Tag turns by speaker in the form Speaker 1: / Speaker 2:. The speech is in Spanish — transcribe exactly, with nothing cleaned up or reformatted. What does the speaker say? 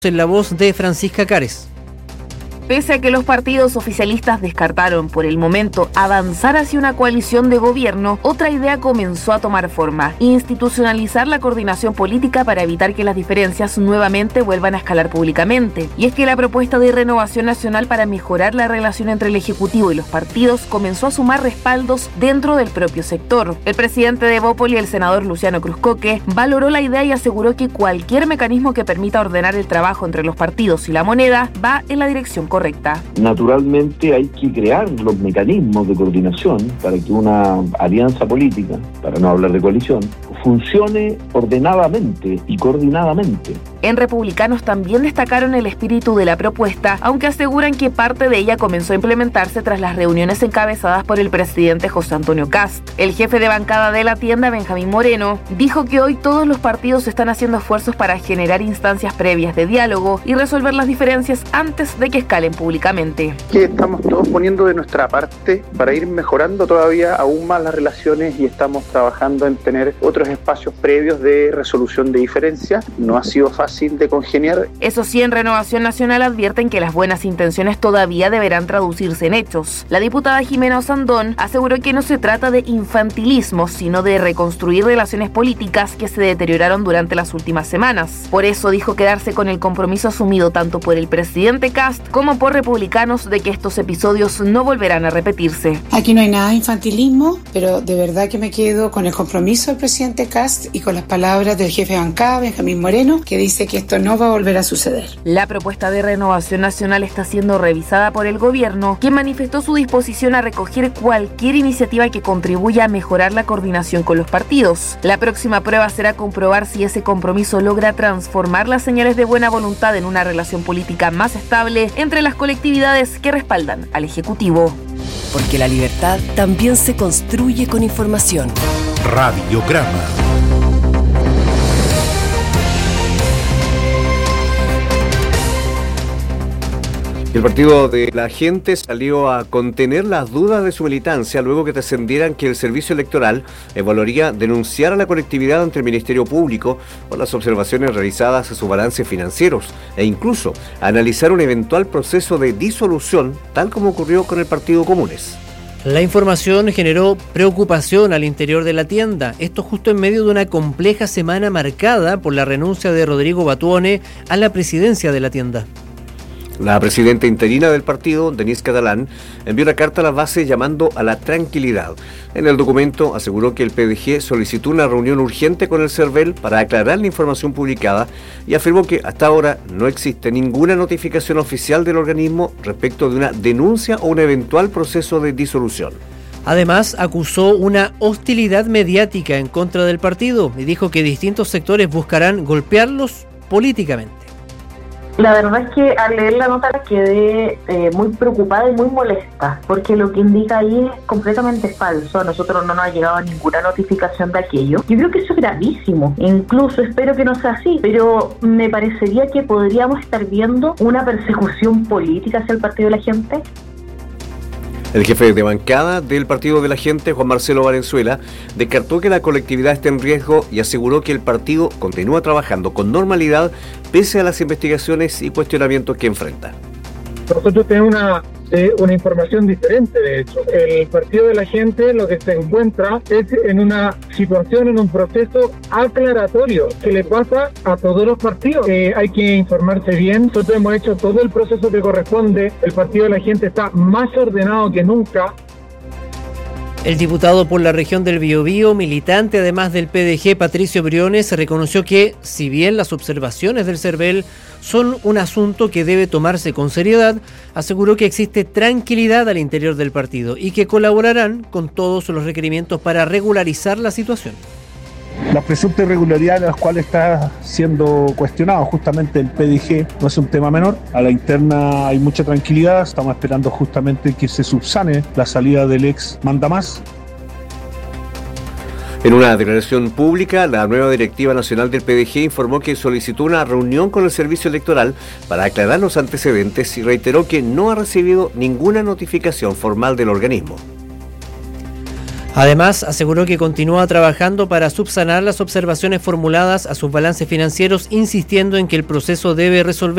Speaker 1: En la voz de Francisca Cares.
Speaker 2: Pese a que los partidos oficialistas descartaron por el momento avanzar hacia una coalición de gobierno, otra idea comenzó a tomar forma: institucionalizar la coordinación política para evitar que las diferencias nuevamente vuelvan a escalar públicamente. Y es que la propuesta de Renovación Nacional para mejorar la relación entre el Ejecutivo y los partidos comenzó a sumar respaldos dentro del propio sector. El presidente de Bópoli, el senador Luciano Cruzcoque, valoró la idea y aseguró que cualquier mecanismo que permita ordenar el trabajo entre los partidos y la moneda va en la dirección correcta.
Speaker 3: Naturalmente hay que crear los mecanismos de coordinación para que una alianza política, para no hablar de coalición, funcione ordenadamente y coordinadamente.
Speaker 2: En Republicanos también destacaron el espíritu de la propuesta, aunque aseguran que parte de ella comenzó a implementarse tras las reuniones encabezadas por el presidente José Antonio Kast. El jefe de bancada de la tienda, Benjamín Moreno, dijo que hoy todos los partidos están haciendo esfuerzos para generar instancias previas de diálogo y resolver las diferencias antes de que escalen públicamente.
Speaker 4: Que estamos todos poniendo de nuestra parte para ir mejorando todavía aún más las relaciones y estamos trabajando en tener otros espacios previos de resolución de diferencias. No ha sido fácil de congeniar.
Speaker 2: Eso sí, en Renovación Nacional advierten que las buenas intenciones todavía deberán traducirse en hechos. La diputada Jimena Osandón aseguró que no se trata de infantilismo, sino de reconstruir relaciones políticas que se deterioraron durante las últimas semanas. Por eso dijo quedarse con el compromiso asumido tanto por el presidente Kast como por Republicanos de que estos episodios no volverán a repetirse.
Speaker 5: Aquí no hay nada de infantilismo, pero de verdad que me quedo con el compromiso del presidente Kast y con las palabras del jefe de bancada, Benjamín Moreno, que dice que esto no va a volver a suceder.
Speaker 2: La propuesta de Renovación Nacional está siendo revisada por el gobierno, quien manifestó su disposición a recoger cualquier iniciativa que contribuya a mejorar la coordinación con los partidos. La próxima prueba será comprobar si ese compromiso logra transformar las señales de buena voluntad en una relación política más estable entre las colectividades que respaldan al Ejecutivo.
Speaker 6: Porque la libertad también se construye con información.
Speaker 7: Radiograma.
Speaker 8: El partido de la gente salió a contener las dudas de su militancia luego que trascendieran que el servicio electoral evaluaría denunciar a la colectividad ante el Ministerio Público por las observaciones realizadas a sus balances financieros e incluso analizar un eventual proceso de disolución, tal como ocurrió con el Partido Comunes.
Speaker 1: La información generó preocupación al interior de la tienda, esto justo en medio de una compleja semana marcada por la renuncia de Rodrigo Batuone a la presidencia de la tienda.
Speaker 8: La presidenta interina del partido, Denise Catalán, envió una carta a las bases llamando a la tranquilidad. En el documento aseguró que el P D G solicitó una reunión urgente con el CERVEL para aclarar la información publicada y afirmó que hasta ahora no existe ninguna notificación oficial del organismo respecto de una denuncia o un eventual proceso de disolución.
Speaker 1: Además, acusó una hostilidad mediática en contra del partido y dijo que distintos sectores buscarán golpearlos políticamente.
Speaker 9: La verdad es que al leer la nota quedé eh, muy preocupada y muy molesta, porque lo que indica ahí es completamente falso. A nosotros no nos ha llegado ninguna notificación de aquello. Yo creo que eso es gravísimo. Incluso espero que no sea así, pero me parecería que podríamos estar viendo una persecución política hacia el Partido de la Gente.
Speaker 8: El jefe de bancada del Partido de la Gente, Juan Marcelo Valenzuela, descartó que la colectividad esté en riesgo y aseguró que el partido continúa trabajando con normalidad pese a las investigaciones y cuestionamientos que enfrenta.
Speaker 10: Nosotros tenemos una, eh, una información diferente, de hecho. El Partido de la Gente lo que se encuentra es en una situación, en un proceso aclaratorio que le pasa a todos los partidos. Eh, hay que informarse bien. Nosotros hemos hecho todo el proceso que corresponde. El Partido de la Gente está más ordenado que nunca.
Speaker 1: El diputado por la región del Biobío, militante además del P D G, Patricio Briones, reconoció que, si bien las observaciones del CERVEL son un asunto que debe tomarse con seriedad, aseguró que existe tranquilidad al interior del partido y que colaborarán con todos los requerimientos para regularizar la situación.
Speaker 11: Las presuntas irregularidades de las cuales está siendo cuestionado justamente el P D G no es un tema menor. A la interna hay mucha tranquilidad, estamos esperando justamente que se subsane la salida del ex mandamás.
Speaker 8: En una declaración pública, la nueva directiva nacional del P D G informó que solicitó una reunión con el servicio electoral para aclarar los antecedentes y reiteró que no ha recibido ninguna notificación formal del organismo.
Speaker 1: Además, aseguró que continúa trabajando para subsanar las observaciones formuladas a sus balances financieros, insistiendo en que el proceso debe resolver